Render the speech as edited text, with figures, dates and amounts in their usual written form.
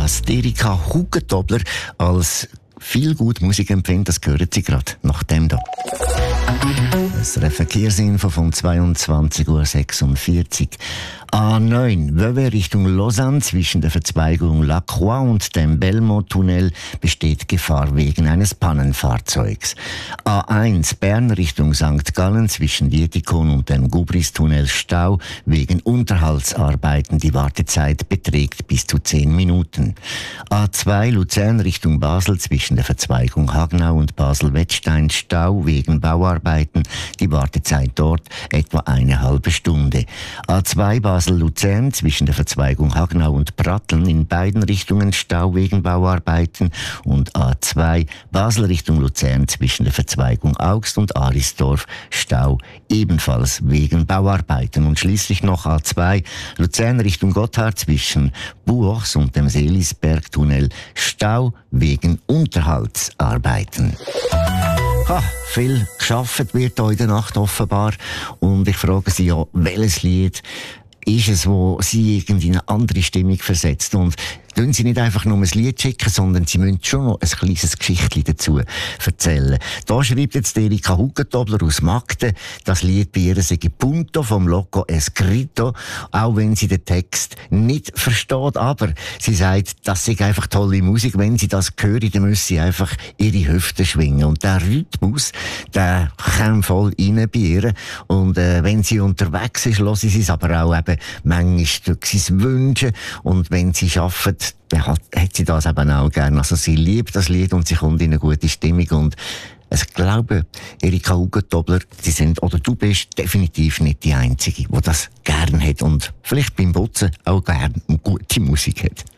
Was Erika Hugentobler als viel gut Musik empfindet, das hören Sie gerade nach dem hier. Das Verkehrsinfo von 22:46 Uhr. A9, Vevey Richtung Lausanne zwischen der Verzweigung La Croix und dem Belmont-Tunnel besteht Gefahr wegen eines Pannenfahrzeugs. A1, Bern Richtung St. Gallen zwischen Dietikon und dem Gubris-Tunnel Stau wegen Unterhaltsarbeiten. Die Wartezeit beträgt bis zu 10 Minuten. A2, Luzern Richtung Basel zwischen der Verzweigung Hagnau und Basel-Wettstein Stau wegen Bauarbeiten. Die Wartezeit dort etwa eine halbe Stunde. A2, Basel-Luzern zwischen der Verzweigung Hagnau und Pratteln in beiden Richtungen Stau wegen Bauarbeiten und A2 Basel Richtung Luzern zwischen der Verzweigung Augst und Arisdorf Stau ebenfalls wegen Bauarbeiten und schließlich noch A2 Luzern Richtung Gotthard zwischen Buochs und dem Seelisbergtunnel Stau wegen Unterhaltsarbeiten. Viel geschafft wird hier in der Nacht offenbar und ich frage Sie ja, welches Lied ist es, wo Sie irgendwie in eine andere Stimmung versetzt? Und tun Sie nicht einfach nur ein Lied schicken, sondern Sie müssen schon noch ein kleines Geschichtchen dazu erzählen. Da schreibt jetzt Erika Hugentobler aus Magden, das Lied bei ihr sei Punto vom Loco Escrito, auch wenn sie den Text nicht versteht. Aber sie sagt, das sei einfach tolle Musik. Wenn sie das hören, dann müssen sie einfach ihre Hüfte schwingen. Und der Rhythmus, der kommt voll rein bei ihr. Und wenn sie unterwegs ist, hören sie es aber auch eben manchmal sie wünschen. Und wenn sie arbeiten, dann hat sie das eben auch gerne. Also sie liebt das Lied und sie kommt in eine gute Stimmung. Und ich glaube, Erika Hugentobler, du bist definitiv nicht die Einzige, die das gerne hat und vielleicht beim Putzen auch gerne gute Musik hat.